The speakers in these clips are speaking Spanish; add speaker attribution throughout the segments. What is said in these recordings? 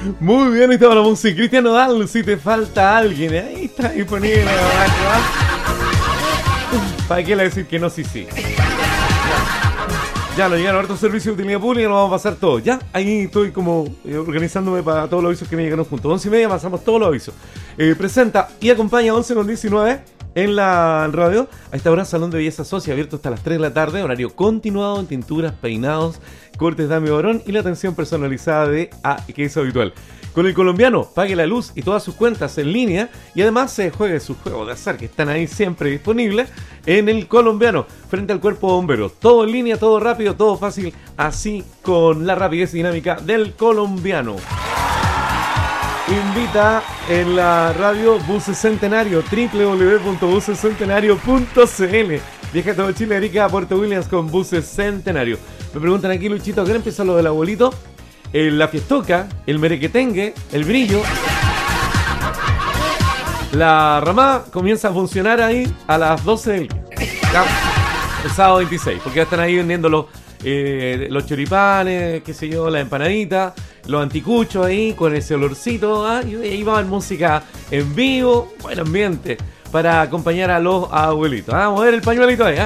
Speaker 1: Muy bien, ahí estaba la música. Cristian Nodal, si te falta alguien, ahí está disponible. ¿Para qué le decir que no? Sí, sí. Ya, nos llegaron hartos servicios de utilidad pública y nos vamos a pasar todos. Ya, ahí estoy como organizándome para todos los avisos que me llegaron juntos. 11:30 pasamos todos los avisos. Presenta y acompaña 11:19 en la radio. A esta hora, Salón de Belleza Socia, abierto hasta las 3 de la tarde. Horario continuado en tinturas, peinados, cortes de Dame Varón y la atención personalizada que es habitual. Con el colombiano, pague la luz y todas sus cuentas en línea y además se juegue sus juegos de azar que están ahí siempre disponibles en el colombiano, frente al cuerpo de bomberos. Todo en línea, todo rápido, todo fácil, así con la rapidez dinámica del colombiano. Invita en la radio Buses Centenario, www.busescentenario.cl. Viaja a todo Chile, Arica a Puerto Williams con Buses Centenario. Me preguntan aquí, Luchito, ¿a qué hora empieza lo del abuelito? La fiestoca, el merequetengue, el brillo. La ramada comienza a funcionar ahí a las 12 del día. El sábado 26, porque ya están ahí vendiendo los choripanes, qué sé yo, las empanaditas, los anticuchos ahí con ese olorcito. Y ahí va a haber música en vivo, buen ambiente para acompañar a los abuelitos. Vamos a ver el pañuelito ahí.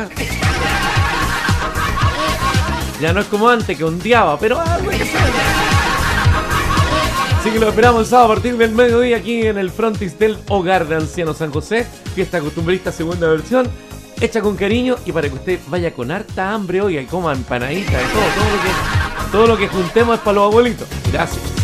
Speaker 1: Ya no es como antes que ondeaba, pero así que lo esperamos el sábado a partir del mediodía aquí en el frontis del Hogar de Ancianos San José. Fiesta costumbrista segunda versión, hecha con cariño y para que usted vaya con harta hambre hoy y coma empanadita de todo lo que juntemos es para los abuelitos. Gracias.